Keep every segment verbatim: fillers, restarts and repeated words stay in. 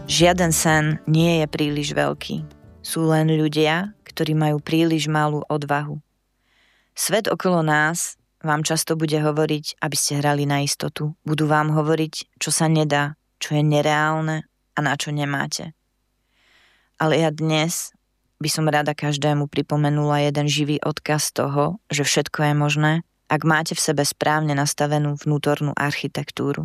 Žiaden sen nie je príliš veľký. Sú len ľudia, ktorí majú príliš malú odvahu. Svet okolo nás vám často bude hovoriť, aby ste hrali na istotu. Budú vám hovoriť, čo sa nedá, čo je nereálne a na čo nemáte. Ale ja dnes by som rada každému pripomenula jeden živý odkaz toho, že všetko je možné, ak máte v sebe správne nastavenú vnútornú architektúru.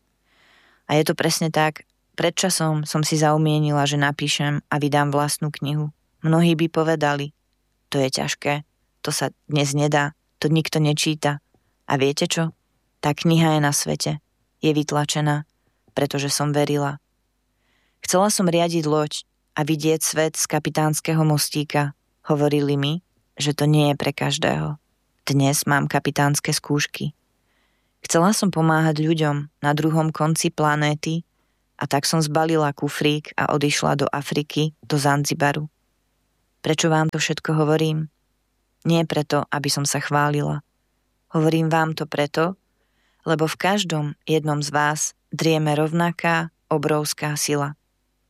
A je to presne tak. Pred časom som si zaumienila, že napíšem a vydám vlastnú knihu. Mnohí by povedali, to je ťažké, to sa dnes nedá, to nikto nečíta. A viete čo? Tá kniha je na svete, je vytlačená, pretože som verila. Chcela som riadiť loď a vidieť svet z kapitánskeho mostíka. Hovorili mi, že to nie je pre každého. Dnes mám kapitánske skúšky. Chcela som pomáhať ľuďom na druhom konci planéty, a tak som zbalila kufrík a odišla do Afriky, do Zanzibaru. Prečo vám to všetko hovorím? Nie preto, aby som sa chválila. Hovorím vám to preto, lebo v každom jednom z vás drieme rovnaká, obrovská sila.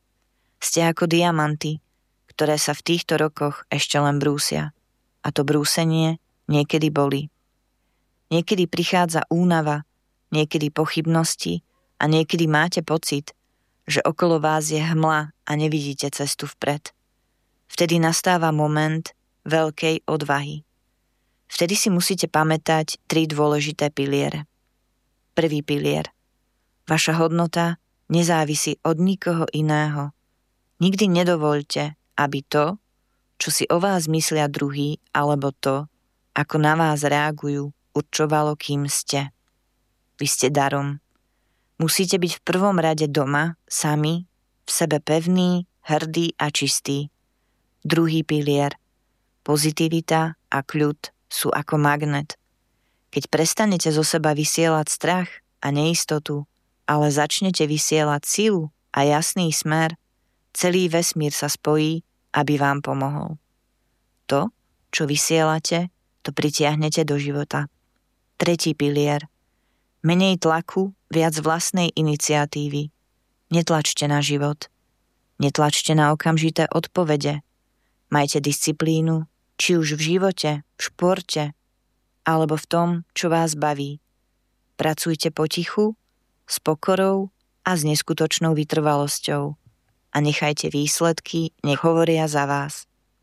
Ste ako diamanty, ktoré sa v týchto rokoch ešte len brúsia. A to brúsenie niekedy bolí. Niekedy prichádza únava, niekedy pochybnosti a niekedy máte pocit, že okolo vás je hmla a nevidíte cestu vpred. Vtedy nastáva moment veľkej odvahy. Vtedy si musíte pamätať tri dôležité piliere. Prvý pilier. Vaša hodnota nezávisí od nikoho iného. Nikdy nedovoľte, aby to, čo si o vás myslia druhí, alebo to, ako na vás reagujú, určovalo, kým ste. Vy ste darom. Musíte byť v prvom rade doma, sami, v sebe pevný, hrdý a čistý. Druhý pilier. Pozitivita a kľud sú ako magnet. Keď prestanete zo seba vysielať strach a neistotu, ale začnete vysielať silu a jasný smer, celý vesmír sa spojí, aby vám pomohol. To, čo vysielate, to pritiahnete do života. Tretí pilier. Menej tlaku, viac vlastnej iniciatívy. Netlačte na život. Netlačte na okamžité odpovede. Majte disciplínu, či už v živote, v športe, alebo v tom, čo vás baví. Pracujte potichu, s pokorou a s neskutočnou vytrvalosťou. A nechajte výsledky, nech hovoria za vás.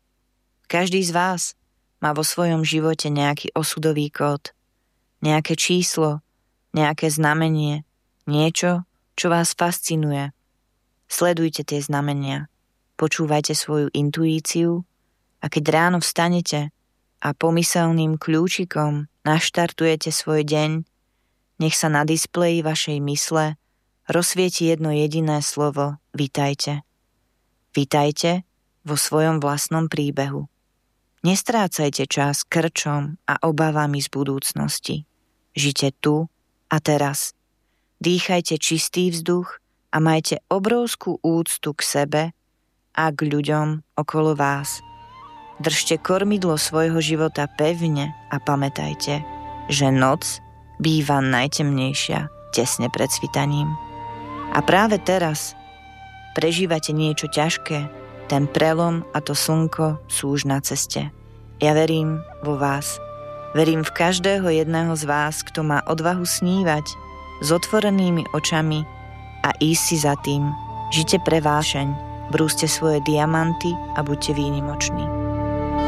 Každý z vás má vo svojom živote nejaký osudový kód, nejaké číslo, nejaké znamenie, niečo, čo vás fascinuje. Sledujte tie znamenia, počúvajte svoju intuíciu a keď ráno vstanete a pomyselným kľúčikom naštartujete svoj deň, nech sa na displeji vašej mysle rozsvieti jedno jediné slovo Vitajte. Vitajte vo svojom vlastnom príbehu. Nestrácajte čas krčom a obavami z budúcnosti. Žite tu a teraz. Dýchajte čistý vzduch a majte obrovskú úctu k sebe a k ľuďom okolo vás. Držte kormidlo svojho života pevne a pamätajte, že noc býva najtemnejšia tesne pred svitaním. A práve teraz prežívate niečo ťažké, ten prelom a to slnko sú už na ceste. Ja verím vo vás. Verím v každého jedného z vás, kto má odvahu snívať s otvorenými očami a ísť si za tým. Žite pre vášeň, brúste svoje diamanty a buďte výnimoční.